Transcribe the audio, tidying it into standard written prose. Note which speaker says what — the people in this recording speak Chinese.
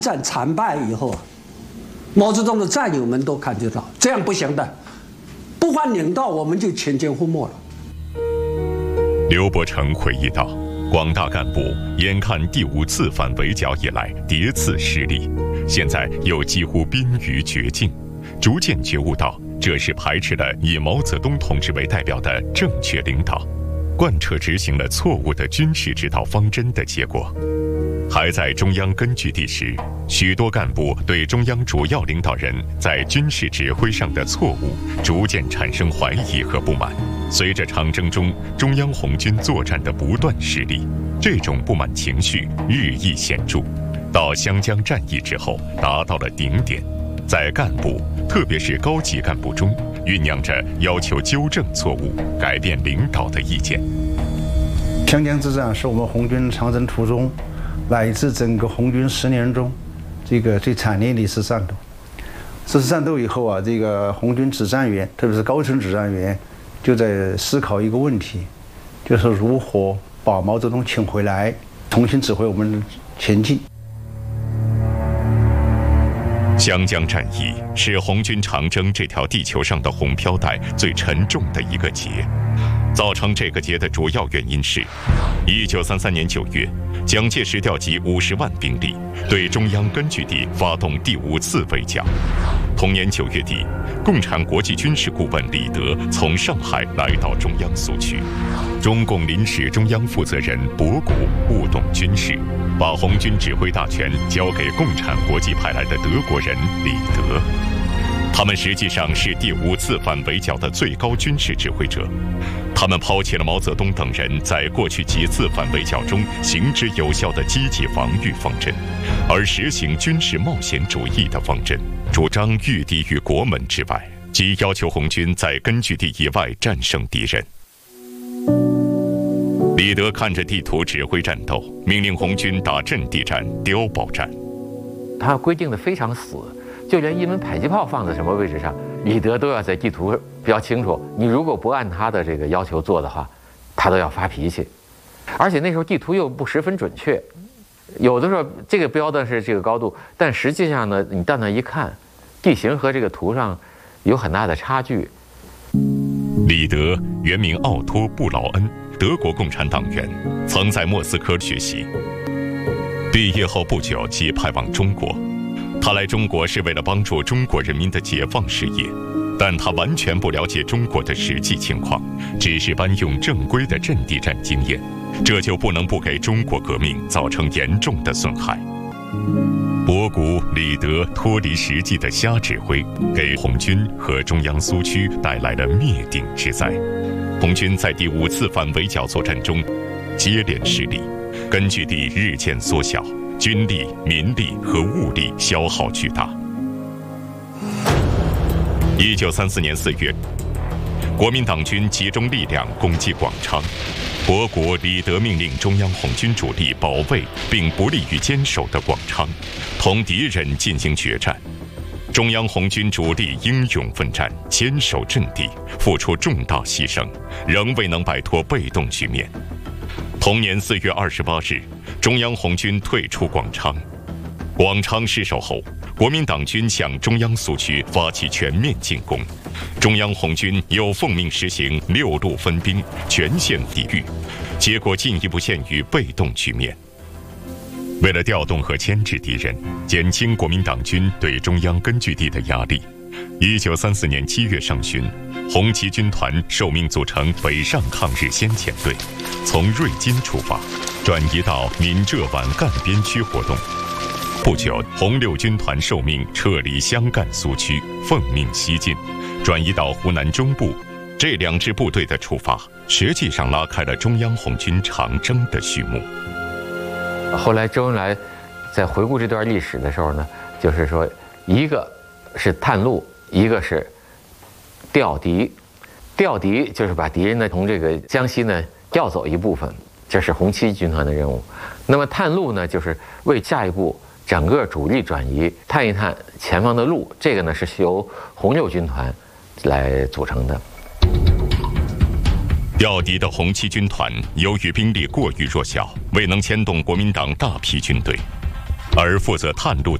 Speaker 1: 战惨败以后啊，毛泽东的战友们都感觉到这样不行的，不换领导我们就全军覆没了。
Speaker 2: 刘伯承回忆道，广大干部眼看第5次反围剿以来迭次失利，现在又几乎濒于绝境，逐渐觉悟到这是排斥了以毛泽东同志为代表的正确领导，贯彻执行了错误的军事指导方针的结果。还在中央根据地时，许多干部对中央主要领导人在军事指挥上的错误逐渐产生怀疑和不满。随着长征中中央红军作战的不断失利，这种不满情绪日益显著，到湘江战役之后达到了顶点，在干部特别是高级干部中酝酿着要求纠正错误、改变领导的意见。
Speaker 3: 湘江之战是我们红军长征途中乃至整个红军10年中这个最惨烈的一次战斗。这次战斗以后啊，这个红军指战员，特别是高层指战员，就在思考一个问题，就是如何把毛泽东请回来，重新指挥我们前进。
Speaker 2: 湘江战役是红军长征这条地球上的红飘带最沉重的一个劫。造成这个劫的主要原因是1933年9月，蒋介石调集50万兵力，对中央根据地发动第5次围剿。同年9月底，共产国际军事顾问李德从上海来到中央苏区，中共临时中央负责人博古误动军事，把红军指挥大权交给共产国际派来的德国人李德。他们实际上是第5次反围剿的最高军事指挥者，他们抛弃了毛泽东等人在过去几次反围剿中行之有效的积极防御方针，而实行军事冒险主义的方针，主张御敌于国门之外，即要求红军在根据地以外战胜敌人。李德看着地图指挥战斗，命令红军打阵地战、碉堡战。
Speaker 4: 他规定的非常死，就连一门迫击炮放在什么位置上，李德都要在地图标清楚。你如果不按他的这个要求做的话，他都要发脾气。而且那时候地图又不十分准确，有的时候这个标的是这个高度，但实际上呢，你到那一看，地形和这个图上有很大的差距。
Speaker 2: 李德原名奥托·布劳恩，德国共产党员，曾在莫斯科学习。毕业后不久即派往中国。他来中国是为了帮助中国人民的解放事业，但他完全不了解中国的实际情况，只是搬用正规的阵地战经验，这就不能不给中国革命造成严重的损害。博古、李德脱离实际的瞎指挥，给红军和中央苏区带来了灭顶之灾。红军在第5次反围剿作战中接连失利，根据地日渐缩小，军力、民力和物力消耗巨大。1934年4月，国民党军集中力量攻击广昌，博古、李德命令中央红军主力保卫并不利于坚守的广昌，同敌人进行决战。中央红军主力英勇奋战，坚守阵地，付出重大牺牲，仍未能摆脱被动局面。同年4月28日，中央红军退出广昌。广昌失守后，国民党军向中央苏区发起全面进攻，中央红军又奉命实行6路分兵，全线抵御，结果进一步陷于被动局面。为了调动和牵制敌人，减轻国民党军对中央根据地的压力，1934年7月上旬，红旗军团受命组成北上抗日先遣队，从瑞金出发，转移到闽浙皖赣边区活动。不久，红六军团受命撤离湘赣苏区，奉命西进，转移到湖南中部。这2支部队的出发，实际上拉开了中央红军长征的序幕。
Speaker 4: 后来周恩来在回顾这段历史的时候呢，就是说，一个是探路，一个是调敌。调敌就是把敌人呢从这个江西呢调走一部分，这是红七军团的任务。那么探路呢，就是为下一步整个主力转移，探一探前方的路，这个呢是由红六军团来组成的。
Speaker 2: 调敌的红七军团由于兵力过于弱小，未能牵动国民党大批军队。 而负责探路